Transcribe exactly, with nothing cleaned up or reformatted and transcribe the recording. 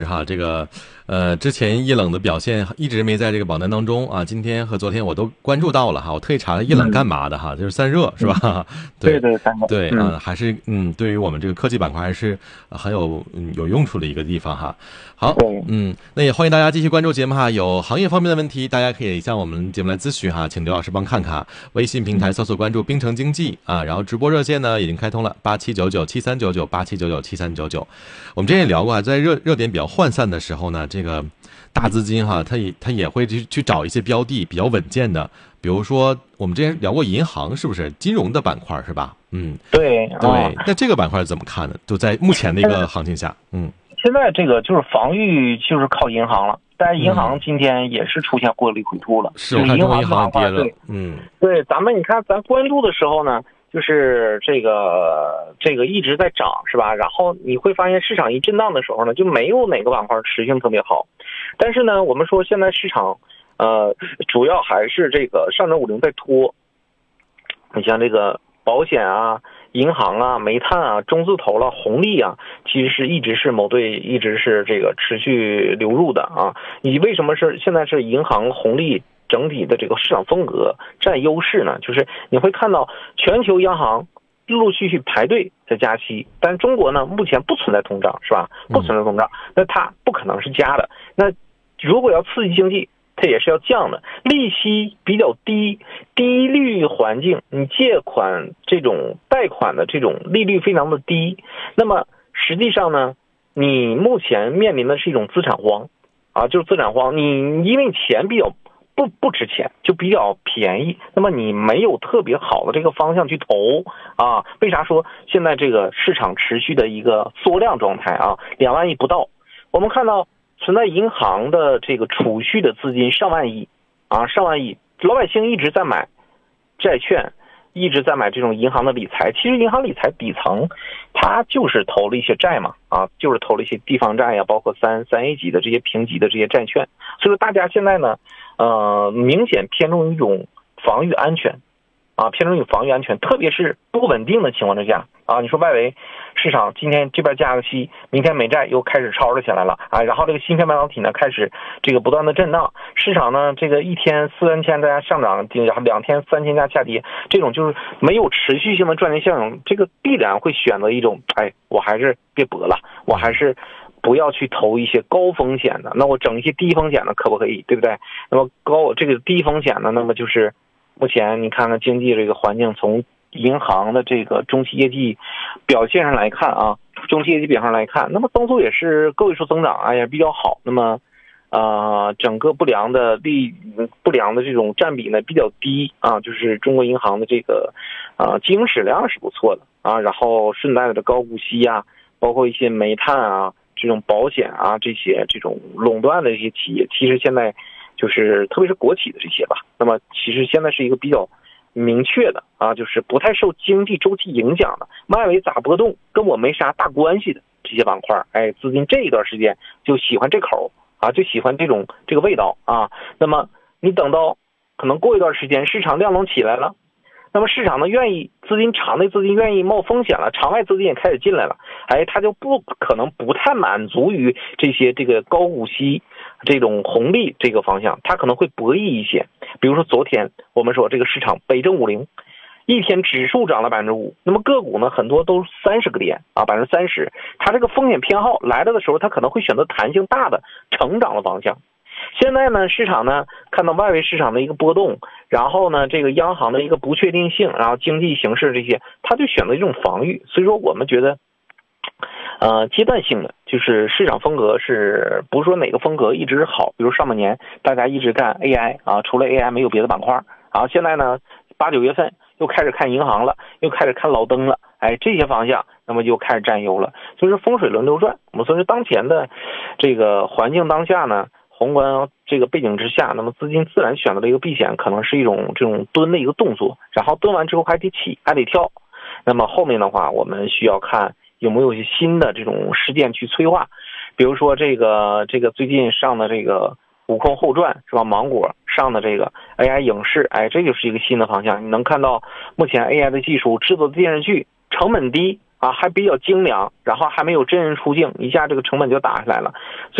哈，这个呃，之前一冷的表现一直没在这个榜单当中啊，今天和昨天我都关注到了哈，我特意查了一冷干嘛的哈，就是散热是吧？ 嗯、 对对对，散热对啊、 嗯呃，还是嗯，对于我们这个科技板块还是很有嗯有用处的一个地方哈。好， 对嗯，那也欢迎大家继续关注节目哈，有行业方面的问题，大家可以向我们节目来咨询哈，请刘老师帮看看。微信平台搜索关注冰城经济啊，然后直播热线呢已经开通了八七九九七三九九八七九九七三九九。我们之前也聊过啊，在热热点比较涣散的时候呢，这个大资金哈，它也它也会去去找一些标的比较稳健的，比如说我们之前聊过银行，是不是金融的板块是吧？嗯， 对对。 哦、 那这个板块怎么看呢？就在目前的一个行情下，嗯， 现在这个就是防御就是靠银行了，但是银行今天也是出现获利回吐了， 嗯、是我看中国银行跌了， 对， 嗯， 对，咱们你看咱关注的时候呢，就是这个这个一直在涨是吧？然后你会发现市场一震荡的时候呢，就没有哪个板块持续特别好。但是呢，我们说现在市场呃主要还是这个上证五零在拖，你像这个保险啊、银行啊、煤炭啊、中字头了、红利啊，其实是一直是某队一直是这个持续流入的啊。你为什么是现在是银行红利整体的这个市场风格占优势呢？就是你会看到全球央行陆陆续续排队在加息，但中国呢目前不存在通胀是吧？不存在通胀，那它不可能是加的。那如果要刺激经济，它也是要降的，利息比较低，低利率环境，你借款这种贷款的这种利率非常的低，那么实际上呢，你目前面临的是一种资产荒啊，就是资产荒，你因为钱比较不不值钱，就比较便宜，那么你没有特别好的这个方向去投啊。为啥说现在这个市场持续的一个缩量状态啊，两万亿不到，我们看到存在银行的这个储蓄的资金上万亿啊，上万亿，老百姓一直在买债券，一直在买这种银行的理财。其实银行理财底层它就是投了一些债嘛，啊，就是投了一些地方债呀，包括三三 A 级的这些评级的这些债券。所以说大家现在呢呃明显偏重一种防御安全啊，偏重于防御安全，特别是不稳定的情况之下啊。你说外围市场今天这边加个息，明天美债又开始抄了起来了啊，然后这个芯片半导体呢开始这个不断的震荡，市场呢这个一天四三千大家上涨，两天三千家下跌，这种就是没有持续性的赚钱效应，这个必然会选择一种，哎，我还是别搏了，我还是不要去投一些高风险的，那我整一些低风险的可不可以，对不对？那么高这个低风险的，那么就是目前你看看经济这个环境，从银行的这个中期业绩表现上来看啊，中期业绩表上来看，那么增速也是个位数增长，哎呀比较好。那么呃整个不良的利不良的这种占比呢比较低啊，就是中国银行的这个呃经营质量是不错的啊，然后顺带的高股息啊，包括一些煤炭啊、这种保险啊这些这种垄断的一些企业，其实现在就是特别是国企的这些吧，那么其实现在是一个比较明确的啊，就是不太受经济周期影响的，外围咋波动跟我没啥大关系的这些板块，哎，资金这一段时间就喜欢这口啊，就喜欢这种这个味道啊。那么你等到可能过一段时间市场量能起来了，那么市场呢愿意资金场内资金愿意冒风险了，场外资金也开始进来了，哎，它就不可能不太满足于这些这个高股息这种红利这个方向，它可能会博弈一些。比如说昨天我们说这个市场北证五零一天指数涨了百分之五，那么个股呢很多都三十个点啊，百分之三十，它这个风险偏好来了的时候，它可能会选择弹性大的成长的方向。现在呢，市场呢看到外围市场的一个波动，然后呢这个央行的一个不确定性，然后经济形势这些，它就选择一种防御。所以说我们觉得呃，阶段性的就是市场风格是不是说哪个风格一直好？比如上半年大家一直干 A I 啊，除了 A I 没有别的板块，然后现在呢八九月份又开始看银行了，又开始看老登了，哎，这些方向那么就开始占优了。所以说风水轮流转，我们说是当前的这个环境当下呢，宏观这个背景之下，那么资金自然选择了一个避险，可能是一种这种蹲的一个动作，然后蹲完之后还得起，还得跳。那么后面的话，我们需要看有没有一些新的这种事件去催化，比如说这个这个最近上的这个悟空后传是吧？芒果上的这个 A I 影视，哎，这就是一个新的方向。你能看到目前 A I 的技术制作的电视剧成本低啊，还比较精良，然后还没有真人出镜，一下这个成本就打下来了。所以